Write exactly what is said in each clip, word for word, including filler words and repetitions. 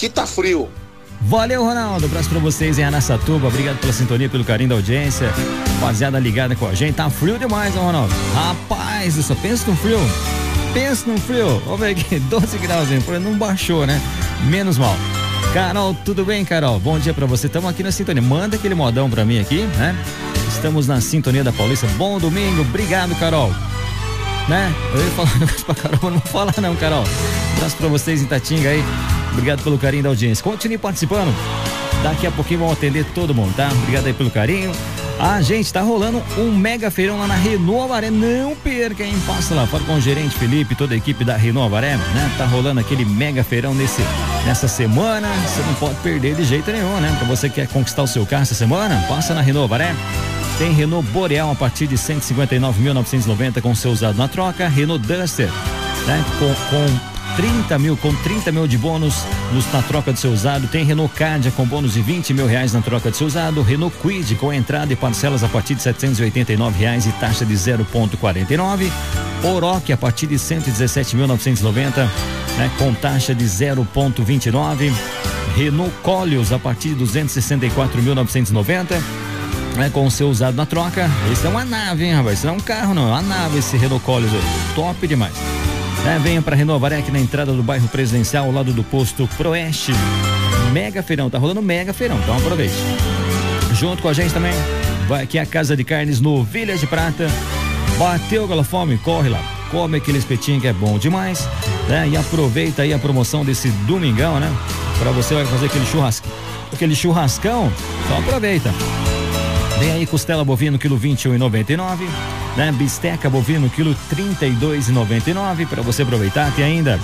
aqui tá frio. Valeu, Ronaldo, abraço pra vocês em Araçatuba, obrigado pela sintonia, pelo carinho da audiência, rapaziada ligada com a gente, tá frio demais, hein, Ronaldo? Rapaz, só pensa no frio, pensa no frio, vamos ver aqui, doze graus, hein? Não baixou, né? Menos mal. Carol, tudo bem, Carol? Bom dia pra você, estamos aqui na sintonia, manda aquele modão pra mim aqui, né? Estamos na sintonia da Paulista, bom domingo, obrigado, Carol. Né? Eu ia falar um negócio pra Carol, mas não vou falar não, Carol. Um abraço pra vocês em Tatinga aí. Obrigado pelo carinho da audiência. Continue participando. Daqui a pouquinho vamos atender todo mundo, tá? Obrigado aí pelo carinho. Ah, gente, tá rolando um mega feirão lá na Renault Avaré. Não perca, hein? Passa lá, fala com o gerente Felipe, toda a equipe da Renault Avaré, né? Tá rolando aquele mega feirão nesse, nessa semana. Você não pode perder de jeito nenhum, né? Pra você que quer conquistar o seu carro essa semana, passa na Renault Avaré. Tem Renault Boreal a partir de cento e cinquenta e nove mil novecentos e noventa com seu usado na troca. Renault Duster, né? Com, com trinta mil, com trinta mil de bônus na troca do seu usado. Tem Renault Cadia com bônus de vinte mil reais na troca do seu usado. Renault Kwid com entrada e parcelas a partir de setecentos e oitenta e nove reais e taxa de zero vírgula quarenta e nove. Oroch a partir de cento e dezessete mil novecentos e noventa, né? Com taxa de zero vírgula vinte e nove. Renault Koleos a partir de duzentos e sessenta e quatro mil novecentos e noventa. Né, com o seu usado na troca. Esse é uma nave, hein, rapaz? Isso não é um carro, não. É uma nave esse Renault Koleos aí. Top demais. Né, venha pra Renault Avaré aqui na entrada do bairro Presidencial, ao lado do posto Proeste. Mega feirão. Tá rolando mega feirão. Então aproveite. Junto com a gente também vai aqui a Casa de Carnes no Vila de Prata. Bateu aquela fome? Corre lá. Come aquele espetinho que é bom demais. Né? E aproveita aí a promoção desse domingão, né? Pra você vai fazer aquele churrasco. Aquele churrascão. Então aproveita. Vem aí costela bovino, quilo vinte e um reais e noventa e nove, né? Bisteca bovino, quilo trinta e dois reais e noventa e nove, para você aproveitar. Tem ainda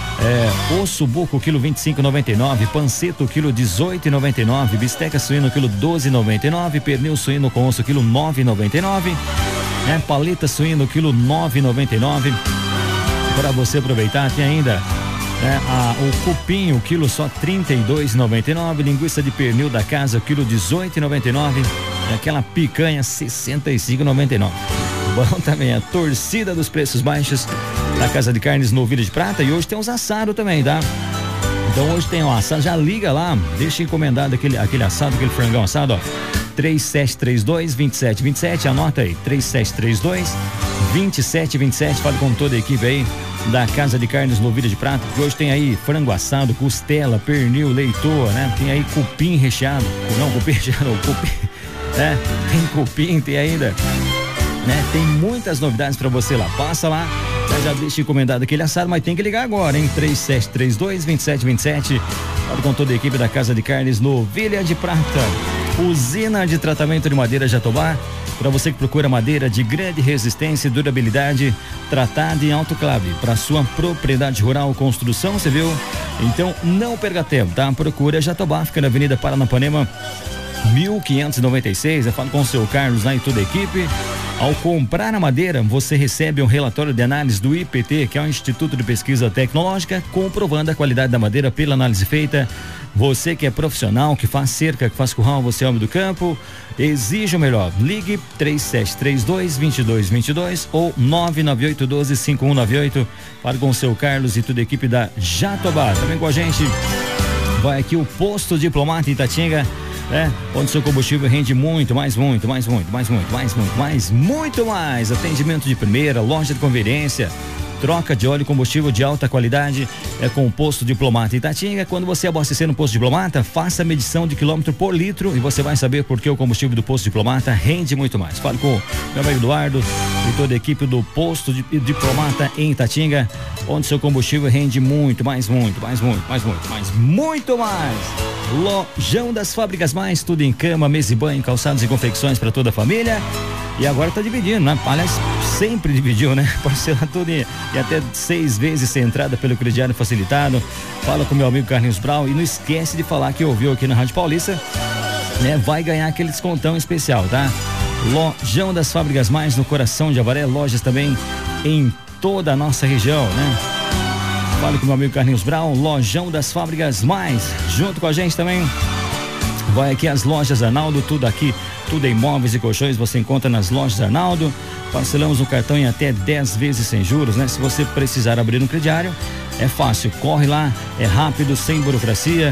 é, osso buco, quilo vinte e cinco reais e noventa e nove, panceto, quilo dezoito reais e noventa e nove, bisteca suíno, quilo doze reais e noventa e nove, pernil suíno com osso, quilo nove reais e noventa e nove, né? Paleta suíno, quilo nove reais e noventa e nove, para você aproveitar. Tem ainda É, a, o cupim, o quilo só trinta e dois reais e noventa e nove, linguiça de pernil da casa, quilo dezoito reais e noventa e nove, e aquela picanha sessenta e cinco reais e noventa e nove. Bom também a torcida dos preços baixos da Casa de Carnes no Vila de Prata, e hoje tem uns assados também, tá? Então hoje tem um assado, já liga lá, deixa encomendado aquele, aquele assado, aquele frangão assado, ó, três sete três dois, dois sete dois sete, anota aí, três sete três dois, dois sete dois sete, fala com toda a equipe aí da Casa de Carnes no Vila de Prata, que hoje tem aí frango assado, costela, pernil, leitor, né? Tem aí cupim recheado, não, cupim recheado, não, cupim, é, tem cupim, tem ainda, né? Tem muitas novidades pra você lá, passa lá, já, já deixa encomendado aquele assado, mas tem que ligar agora, hein? três sete três dois, dois sete dois sete, fala com toda a equipe da Casa de Carnes no Vila de Prata. Usina de tratamento de madeira Jatobá, para você que procura madeira de grande resistência e durabilidade, tratada em autoclave, para sua propriedade rural, construção civil. Então não perca tempo, tá? Procura Jatobá, fica na Avenida Paranapanema, mil quinhentos e noventa e seis. Eu falo com o seu Carlos lá e toda a equipe. Ao comprar a madeira, você recebe um relatório de análise do I P T, que é o Instituto de Pesquisa Tecnológica, comprovando a qualidade da madeira pela análise feita. Você que é profissional, que faz cerca, que faz curral, você é homem do campo, exige o melhor. Ligue três sete três dois, dois dois dois dois ou nove nove oito um dois, cinco um nove oito. Fale com o seu Carlos e toda a equipe da Jatobá. Também com a gente vai aqui o Posto Diplomata em Tatinga, é, onde seu combustível rende muito, mais muito, mais muito, mais muito, mais muito, mais muito mais. Atendimento de primeira, loja de conveniência, troca de óleo e combustível de alta qualidade, é com o Posto Diplomata Itatinga. Quando você abastecer no Posto Diplomata, faça a medição de quilômetro por litro e você vai saber por que o combustível do Posto Diplomata rende muito mais. Fale com o meu amigo Eduardo e toda a equipe do Posto Diplomata em Itatinga, onde seu combustível rende muito, mais muito, mais muito, mais muito, mais muito mais. Lojão das Fábricas Mais, tudo em cama, mesa e banho, calçados e confecções para toda a família. E agora tá dividindo, né? Aliás, sempre dividiu, né? Parcela tudo em, e até seis vezes sem entrada pelo crediário facilitado. Fala com meu amigo Carlinhos Brau e não esquece de falar que ouviu aqui na Rádio Paulista, né? Vai ganhar aquele descontão especial, tá? Lojão das Fábricas Mais no coração de Avaré, lojas também em toda a nossa região, né? Fala com meu amigo Carlinhos Brau, Lojão das Fábricas Mais, junto com a gente também. Vai aqui as lojas Arnaldo, tudo aqui, tudo em móveis e colchões, você encontra nas lojas Arnaldo. Parcelamos o cartão em até dez vezes sem juros, né? Se você precisar abrir um crediário, é fácil, corre lá, é rápido, sem burocracia.